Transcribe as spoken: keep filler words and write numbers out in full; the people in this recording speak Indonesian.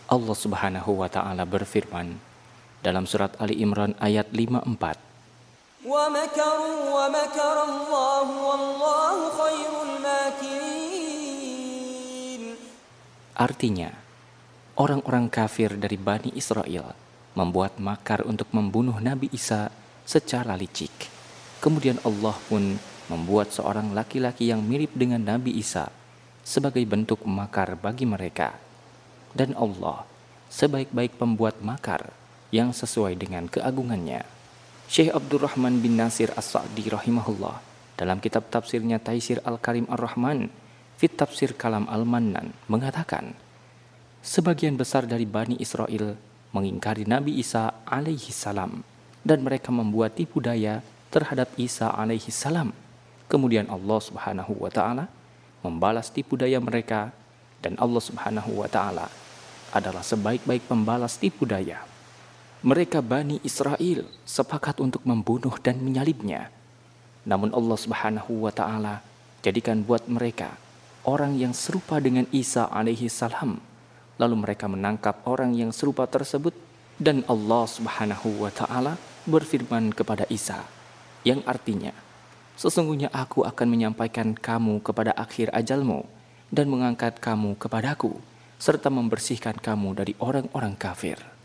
Allah Subhanahu wa taala berfirman dalam surat Ali Imran ayat lima puluh empat. Wa makaru wa makara Allah wallahu khairul makirin. Artinya, orang-orang kafir dari Bani Israel membuat makar untuk membunuh Nabi Isa secara licik. Kemudian Allah pun membuat seorang laki-laki yang mirip dengan Nabi Isa sebagai bentuk makar bagi mereka. Dan Allah sebaik-baik pembuat makar yang sesuai dengan keagungannya. Syekh Abdurrahman bin Nasir As-Sa'di rahimahullah dalam kitab tafsirnya Taisir Al-Karim Ar-Rahman Fit Tafsir Kalam Al-Mannan mengatakan, sebagian besar dari Bani Israel mengingkari Nabi Isa alaihi salam dan mereka membuat tipu daya terhadap Isa alaihi salam. Kemudian Allah Subhanahu wa taala membalas tipu daya mereka, dan Allah Subhanahu wa taala adalah sebaik-baik pembalas tipu daya. Mereka Bani Israel sepakat untuk membunuh dan menyalibnya. Namun Allah Subhanahu wa taala jadikan buat mereka orang yang serupa dengan Isa alaihi salam. Lalu mereka menangkap orang yang serupa tersebut, dan Allah Subhanahu wa taala berfirman kepada Isa, yang artinya, sesungguhnya aku akan menyampaikan kamu kepada akhir ajalmu dan mengangkat kamu kepadaku serta membersihkan kamu dari orang-orang kafir.